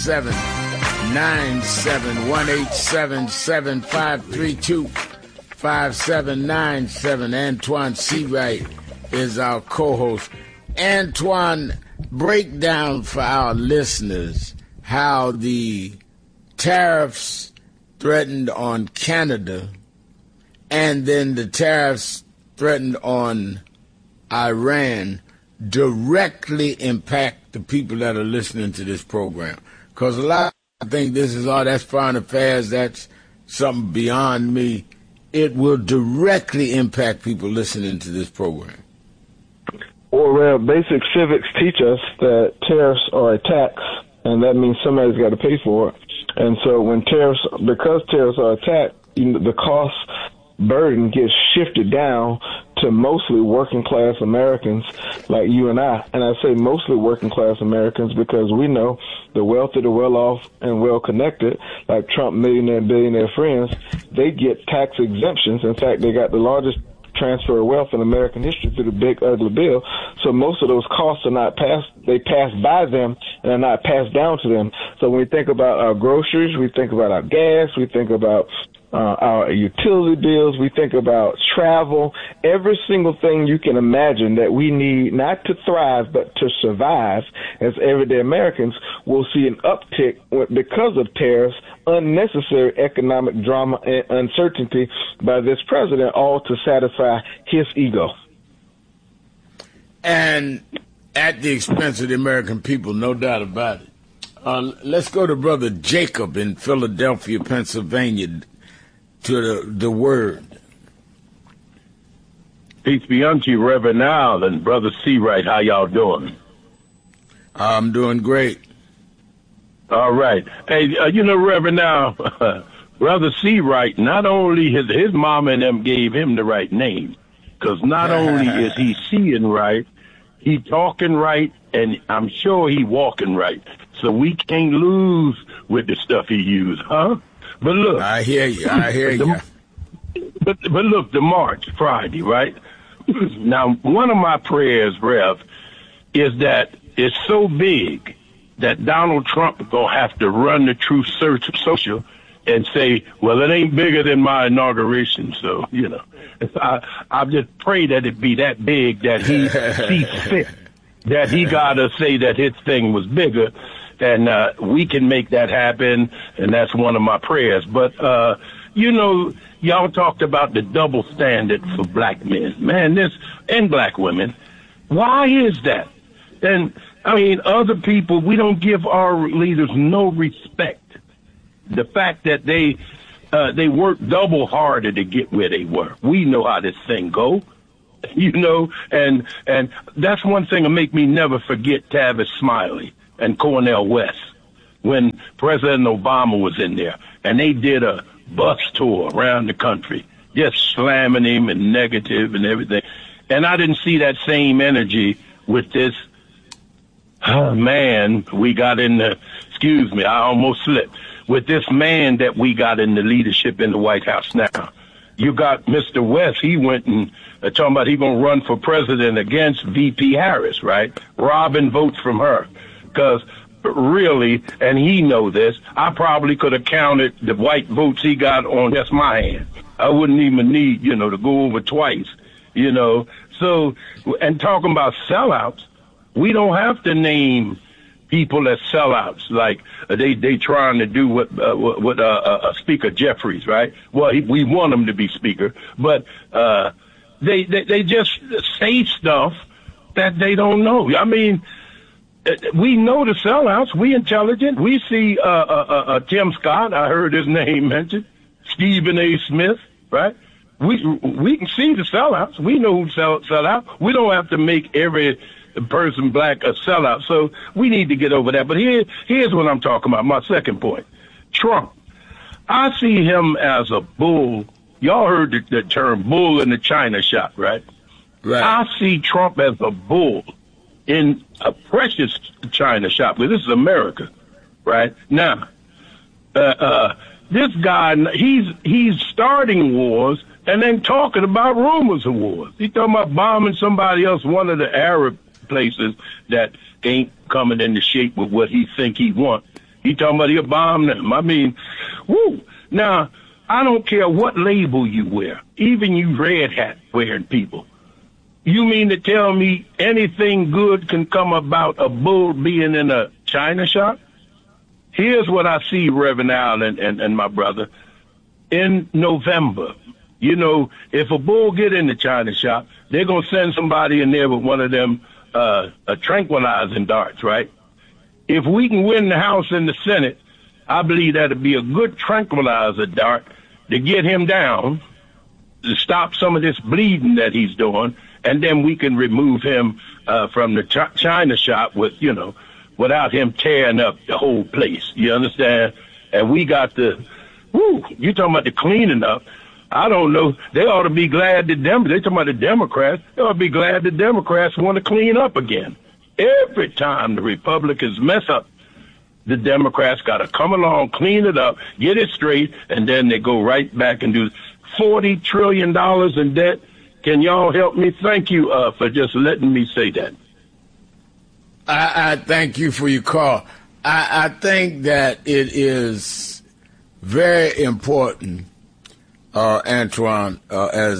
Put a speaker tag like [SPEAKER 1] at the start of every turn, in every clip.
[SPEAKER 1] 5797 1-877-532-5797. Antoine Seawright is our co-host. Antoine, break down for our listeners how the tariffs threatened on Canada and then the tariffs threatened on Iran directly impact the people that are listening to this program. Because a lot of think this is all that's foreign affairs, that's something beyond me. It will directly impact people listening to this program.
[SPEAKER 2] Well, basic civics teach us that tariffs are a tax, and that means somebody's got to pay for it. And so because tariffs are a tax, the cost burden gets shifted down to mostly working class Americans like you and I. And I say mostly working class Americans because we know the wealthy, the well off and well connected, like Trump millionaire, billionaire friends, they get tax exemptions. In fact, they got the largest transfer of wealth in American history through the big ugly bill. So most of those costs are not passed, they pass by them and are not passed down to them. So when we think about our groceries, we think about our gas, we think about our utility bills, we think about travel, every single thing you can imagine that we need not to thrive but to survive as everyday Americans will see an uptick because of tariffs, unnecessary economic drama and uncertainty by this president, all to satisfy his ego.
[SPEAKER 1] And at the expense of the American people, no doubt about it. Let's go to Brother Jacob in Philadelphia, Pennsylvania, to the word.
[SPEAKER 3] Peace be unto you, Reverend Al and Brother Seawright. How y'all doing?
[SPEAKER 1] I'm doing great.
[SPEAKER 3] All right. Hey, Reverend Al, Brother Seawright, not only his mama and them gave him the right name, because not only is he seeing right, he talking right, and I'm sure he walking right. So we can't lose with the stuff he used, huh? But look,
[SPEAKER 1] I hear you.
[SPEAKER 3] But look, the March Friday, right? Now, one of my prayers, Rev, is that it's so big that Donald Trump is gonna have to run the Truth Social and say, well, it ain't bigger than my inauguration. So I just pray that it be that big that he sees fit, that he gotta say that his thing was bigger. And we can make that happen, and that's one of my prayers. But, y'all talked about the double standard for black men, and black women. Why is that? And, other people, we don't give our leaders no respect. The fact that they worked double harder to get where they were. We know how this thing go, and that's one thing that make me never forget Tavis Smiley and Cornel West when President Obama was in there, and they did a bus tour around the country, just slamming him and negative and everything. And I didn't see that same energy with this man we got in the, I almost slipped, with this man that we got in the leadership in the White House now. You got Mr. West, he went and talking about he gonna run for president against VP Harris, right? Robbing votes from her. Because really, and he know this, I probably could have counted the white votes he got on just my hand. I wouldn't even need, to go over twice, So, and talking about sellouts, we don't have to name people as sellouts like they trying to do what Speaker Jeffries, right? Well, we want him to be Speaker, but they just say stuff that they don't know. We know the sellouts. We intelligent. We see Tim Scott. I heard his name mentioned. Stephen A. Smith. Right? We can see the sellouts. We know who sell out. We don't have to make every person black a sellout. So we need to get over that. But here's what I'm talking about. My second point. Trump. I see him as a bull. Y'all heard the term bull in the china shop, right?
[SPEAKER 1] Right.
[SPEAKER 3] I see Trump as a bull in a precious china shop. This is America, right? Now, this guy, he's starting wars and then talking about rumors of wars. He's talking about bombing somebody else, one of the Arab places that ain't coming into shape with what he think he want. He talking about he'll bomb them. I mean, woo. Now, I don't care what label you wear, even you red hat wearing people. You mean to tell me anything good can come about a bull being in a china shop? Here's what I see, Reverend Al and my brother. In November, you know, if a bull get in the china shop, they're going to send somebody in there with one of them tranquilizing darts, right? If we can win the House and the Senate, I believe that'd be a good tranquilizer dart to get him down, to stop some of this bleeding that he's doing, and then we can remove him from the china shop with, you know, without him tearing up the whole place. You understand? And we got the, you talking about the cleaning up. I don't know. They ought to be glad they talking about the Democrats. They ought to be glad the Democrats want to clean up again. Every time the Republicans mess up, the Democrats got to come along, clean it up, get it straight, and then they go right back and do $40 trillion in debt. Can y'all help me? Thank you for just letting me say that.
[SPEAKER 1] I thank you for your call. I think that it is very important, Antoine, as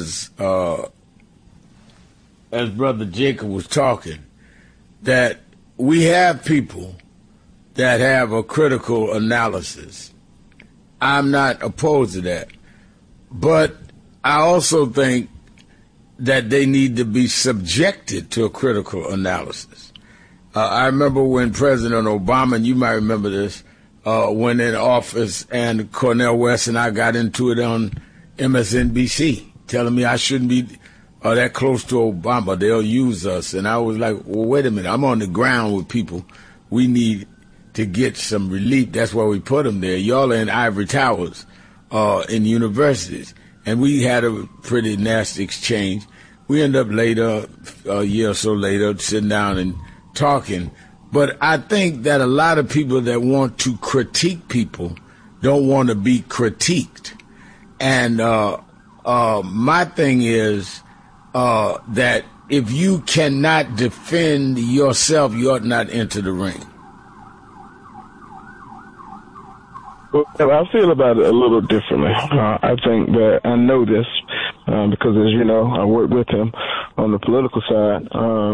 [SPEAKER 1] Brother Jacob was talking, that we have people that have a critical analysis. I'm not opposed to that. But I also think that they need to be subjected to a critical analysis. I remember when President Obama, and you might remember this, went in office, and Cornel West and I got into it on MSNBC, telling me I shouldn't be that close to Obama. They'll use us. And I was like, well, wait a minute. I'm on the ground with people. We need to get some relief. That's why we put them there. Y'all are in ivory towers in universities. And we had a pretty nasty exchange. We ended up later, a year or so later, sitting down and talking. But I think that a lot of people that want to critique people don't want to be critiqued. And my thing is that if you cannot defend yourself, you ought not enter the ring.
[SPEAKER 2] Well, I feel about it a little differently. I think that I know this because, as you know, I work with him on the political side.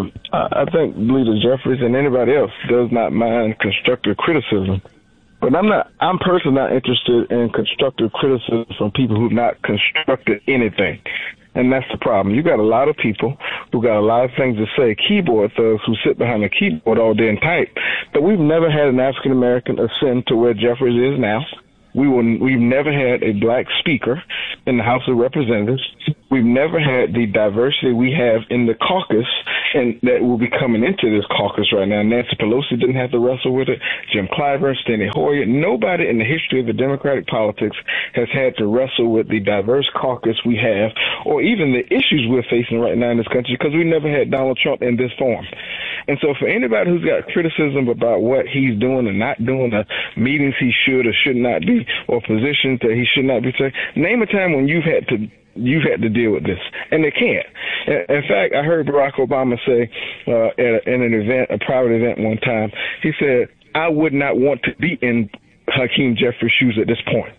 [SPEAKER 2] I think Leader Jeffries and anybody else does not mind constructive criticism. But I'm personally not interested in constructive criticism from people who've not constructed anything. And that's the problem. You got a lot of people who got a lot of things to say, keyboard thugs who sit behind a keyboard all day and type. But we've never had an African American ascend to where Jeffries is now. We've never had a black speaker in the House of Representatives. We've never had the diversity we have in the caucus, and that will be coming into this caucus right now. Nancy Pelosi didn't have to wrestle with it. Jim Clyburn, Steny Hoyer, nobody in the history of the Democratic politics has had to wrestle with the diverse caucus we have, or even the issues we're facing right now in this country, because we never had Donald Trump in this form. And so for anybody who's got criticism about what he's doing and not doing, the meetings he should or should not be, or positions that he should not be taking, name a time when you've had to deal with this, and they can't. In fact, I heard Barack Obama say in an event, a private event one time, he said, I would not want to be in Hakeem Jeffries' shoes at this point.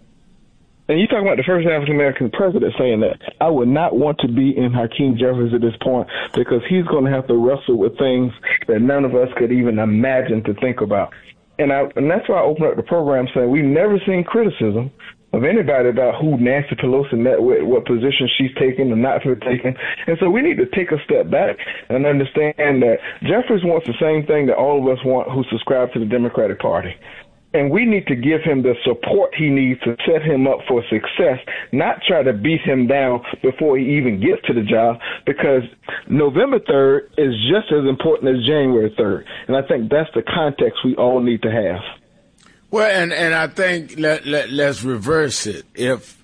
[SPEAKER 2] And you're talking about the first African-American president saying that. I would not want to be in Hakeem Jeffries at this point, because he's going to have to wrestle with things that none of us could even imagine to think about. And that's why I opened up the program saying we've never seen criticism of anybody about who Nancy Pelosi met with, what position she's taking and not taking. And so we need to take a step back and understand that Jeffries wants the same thing that all of us want who subscribe to the Democratic Party. And we need to give him the support he needs to set him up for success, not try to beat him down before he even gets to the job, because November 3rd is just as important as January 3rd. And I think that's the context we all need to have.
[SPEAKER 1] Well, and I think let's reverse it. If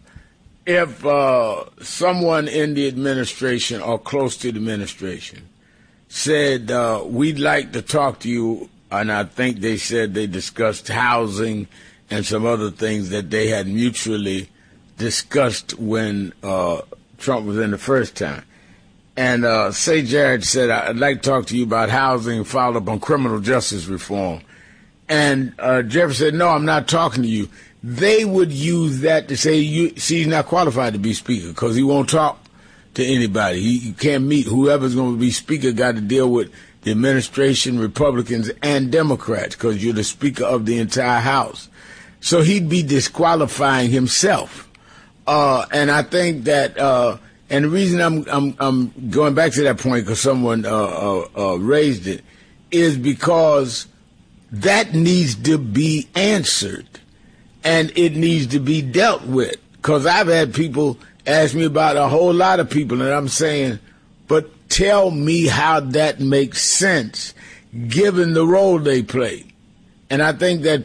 [SPEAKER 1] someone in the administration or close to the administration said, we'd like to talk to you, and I think they said they discussed housing and some other things that they had mutually discussed when Trump was in the first time. And say Jared said, I'd like to talk to you about housing, followed up on criminal justice reform. and Jefferson said, no, I'm not talking to you, they would use that to say, he's not qualified to be speaker because he won't talk to anybody. He can't meet. Whoever's going to be speaker got to deal with the administration, Republicans, and Democrats, because you're the speaker of the entire House. So he'd be disqualifying himself. And I think that, and the reason I'm going back to that point, because someone raised it, is because that needs to be answered, and it needs to be dealt with. Because I've had people ask me about a whole lot of people, and I'm saying, but tell me how that makes sense given the role they play. And I think that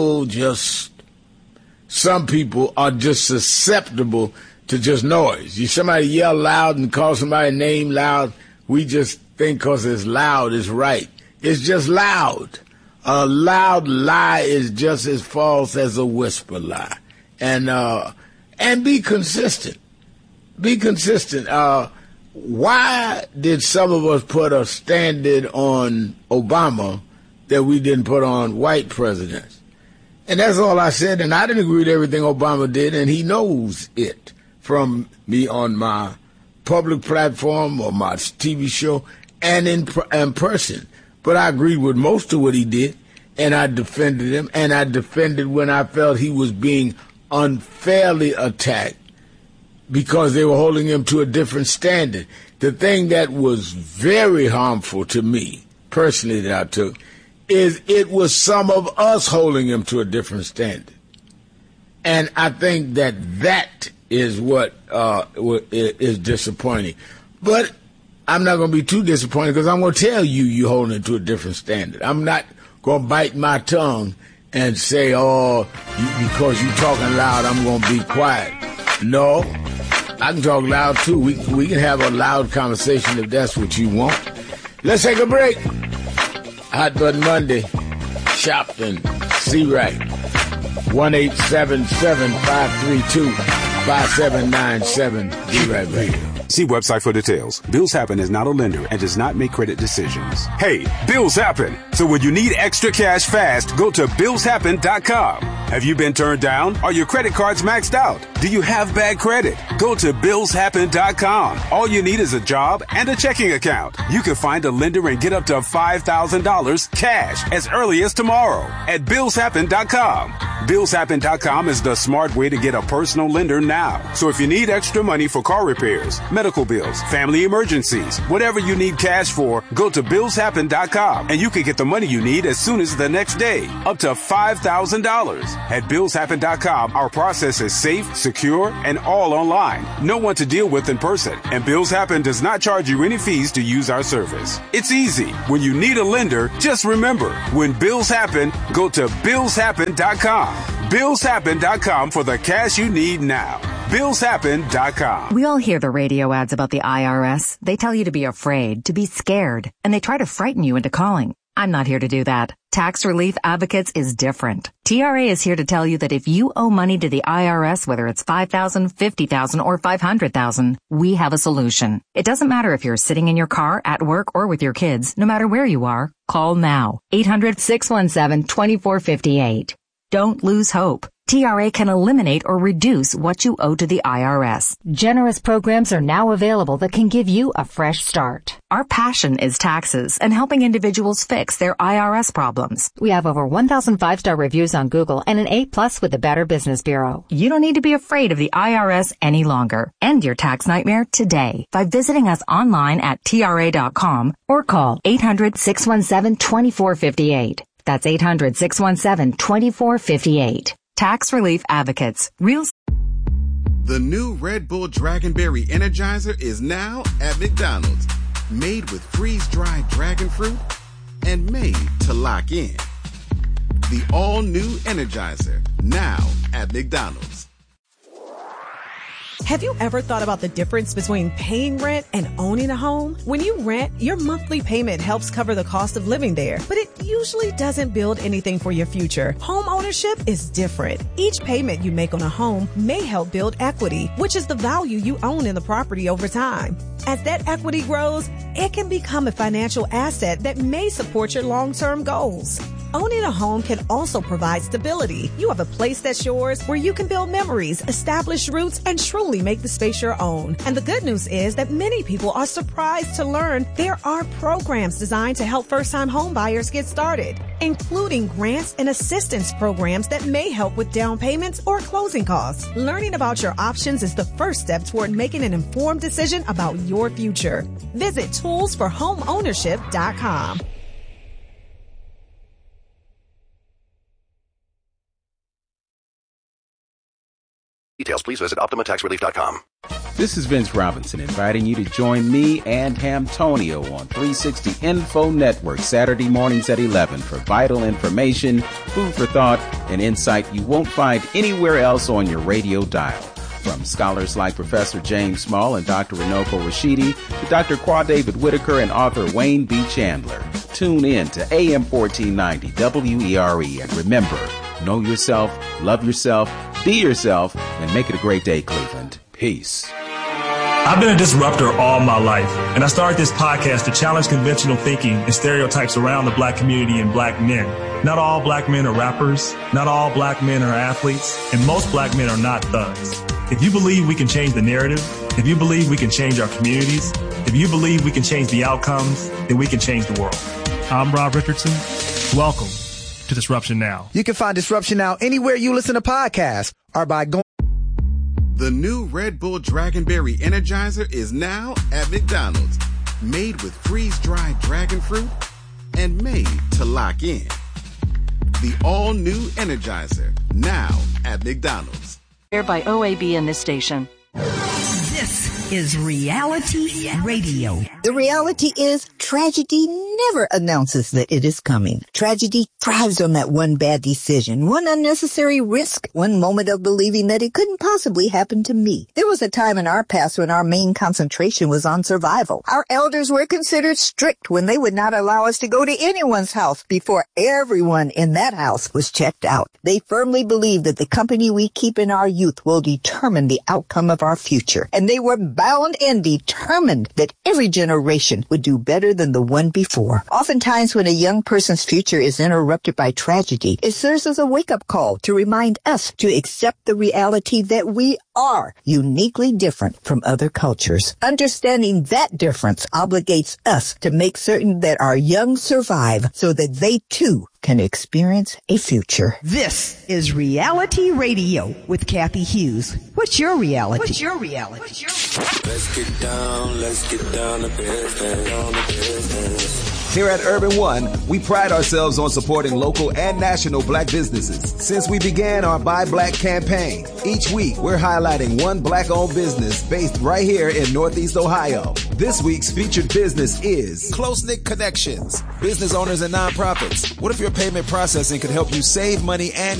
[SPEAKER 1] some people are just susceptible to just noise. Somebody yell loud and call somebody a name loud, we just think because it's loud is right. It's just loud. A loud lie is just as false as a whisper lie. And be consistent. Be consistent. Why did some of us put a standard on Obama that we didn't put on white presidents? And that's all I said, and I didn't agree with everything Obama did, and he knows it from me on my public platform or my TV show and in person. But I agreed with most of what he did, and I defended him, and I defended when I felt he was being unfairly attacked because they were holding him to a different standard. The thing that was very harmful to me, personally, that I took, is it was some of us holding him to a different standard. And I think that is what is disappointing. But I'm not going to be too disappointed because I'm going to tell you're holding it to a different standard. I'm not going to bite my tongue and say, because you're talking loud, I'm going to be quiet. No, I can talk loud too. We can have a loud conversation if that's what you want. Let's take a break. Hot Button Monday. Shopton. See right. 1-877-532-5797. Be right back.
[SPEAKER 4] See website for details. Bills Happen is not a lender and does not make credit decisions. Hey, bills happen. So when you need extra cash fast, go to BillsHappen.com. Have you been turned down? Are your credit cards maxed out? Do you have bad credit? Go to BillsHappen.com. All you need is a job and a checking account. You can find a lender and get up to $5,000 cash as early as tomorrow at BillsHappen.com. BillsHappen.com is the smart way to get a personal lender now. So if you need extra money for car repairs, medical bills, family emergencies, whatever you need cash for, go to BillsHappen.com and you can get the money you need as soon as the next day, up to $5,000. At BillsHappen.com, our process is safe, secure, and all online. No one to deal with in person. And Bills Happen does not charge you any fees to use our service. It's easy. When you need a lender, just remember, when bills happen, go to BillsHappen.com. BillsHappen.com for the cash you need now. BillsHappen.com.
[SPEAKER 5] We all hear the radio ads about the IRS. They tell you to be afraid, to be scared, and they try to frighten you into calling. I'm not here to do that. Tax Relief Advocates is different. TRA is here to tell you that if you owe money to the IRS, whether it's $5,000, $50,000, or $500,000, we have a solution. It doesn't matter if you're sitting in your car, at work, or with your kids. No matter where you are, call now. 800-617-2458. Don't lose hope. TRA can eliminate or reduce what you owe to the IRS.
[SPEAKER 6] Generous programs are now available that can give you a fresh start.
[SPEAKER 5] Our passion is taxes and helping individuals fix their IRS problems.
[SPEAKER 6] We have over 1,000 5-star reviews on Google and an A+ with the Better Business Bureau.
[SPEAKER 5] You don't need to be afraid of the IRS any longer. End your tax nightmare today by visiting us online at TRA.com or call 800-617-2458. That's 800-617-2458. Tax Relief Advocates. Real.
[SPEAKER 7] The new Red Bull Dragonberry Energizer is now at McDonald's. Made with freeze-dried dragon fruit and made to lock in. The all-new Energizer, now at McDonald's.
[SPEAKER 8] Have you ever thought about the difference between paying rent and owning a home? When you rent, your monthly payment helps cover the cost of living there, but it usually doesn't build anything for your future. Home ownership is different. Each payment you make on a home may help build equity, which is the value you own in the property over time. As that equity grows, it can become a financial asset that may support your long-term goals. Owning a home can also provide stability. You have a place that's yours where you can build memories, establish roots, and truly make the space your own. And the good news is that many people are surprised to learn there are programs designed to help first-time home buyers get started, including grants and assistance programs that may help with down payments or closing costs. Learning about your options is the first step toward making an informed decision about your future. Visit toolsforhomeownership.com.
[SPEAKER 9] Details, please visit OptimaTaxRelief.com.
[SPEAKER 10] This is Vince Robinson inviting you to join me and Hamtonio on 360 Info Network Saturday mornings at 11 for vital information, food for thought, and insight you won't find anywhere else on your radio dial. From scholars like Professor James Small and Dr. Runoko Rashidi to Dr. Qua David Whitaker and author Wayne B. Chandler. Tune in to AM 1490 WERE and remember, know yourself, love yourself, be yourself, and make it a great day, Cleveland. Peace.
[SPEAKER 11] I've been a disruptor all my life, and I started this podcast to challenge conventional thinking and stereotypes around the black community and black men. Not all black men are rappers, not all black men are athletes, and most black men are not thugs. If you believe we can change the narrative, if you believe we can change our communities, if you believe we can change the outcomes, then we can change the world. I'm Rob Richardson. Welcome to Disruption Now.
[SPEAKER 12] You can find Disruption Now anywhere you listen to podcasts or by going.
[SPEAKER 7] The new Red Bull Dragonberry Energizer is now at McDonald's. Made with freeze-dried dragon fruit and made to lock in. The all-new Energizer, now at McDonald's.
[SPEAKER 13] Here by OAB in this station.
[SPEAKER 14] This is Reality Radio.
[SPEAKER 15] The reality is tragedy never announces that it is coming. Tragedy thrives on that one bad decision, one unnecessary risk, one moment of believing that it couldn't possibly happen to me. There was a time in our past when our main concentration was on survival. Our elders were considered strict when they would not allow us to go to anyone's house before everyone in that house was checked out. They firmly believed that the company we keep in our youth will determine the outcome of our future. And they were bound and determined that every generation would do better than the one before. Oftentimes when a young person's future is interrupted by tragedy, it serves as a wake-up call to remind us to accept the reality that we are uniquely different from other cultures. Understanding that difference obligates us to make certain that our young survive so that they too can experience a future.
[SPEAKER 14] This is Reality Radio with Kathy Hughes. What's your reality?
[SPEAKER 16] Let's get down to business.
[SPEAKER 17] Here at Urban One, we pride ourselves on supporting local and national black businesses. Since we began our Buy Black campaign, each week we're highlighting one black-owned business based right here in Northeast Ohio. This week's featured business is Close-Knit Connections, business owners and nonprofits. What if your payment processing could help you save money and